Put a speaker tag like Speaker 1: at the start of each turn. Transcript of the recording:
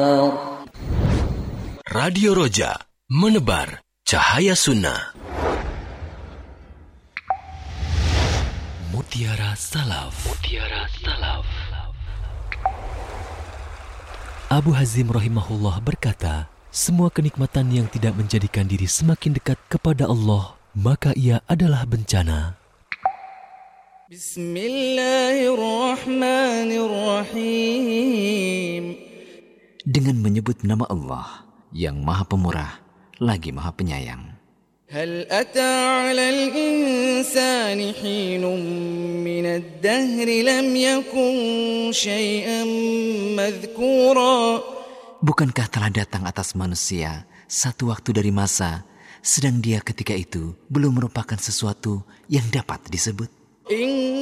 Speaker 1: Radio Roja, menebar cahaya sunnah. Mutiara Salaf. Mutiara Salaf. Abu Hazim rahimahullah berkata, semua kenikmatan yang tidak menjadikan diri semakin dekat kepada Allah, maka ia adalah bencana.
Speaker 2: Bismillahirrahmanirrahim. Dengan menyebut nama Allah yang Maha Pemurah lagi Maha Penyayang. Hal ata 'alal insani hinun minad dahri lam yakun syai'an madhkura. Bukankah telah datang atas manusia satu waktu dari masa, sedang dia ketika itu belum merupakan sesuatu yang dapat disebut?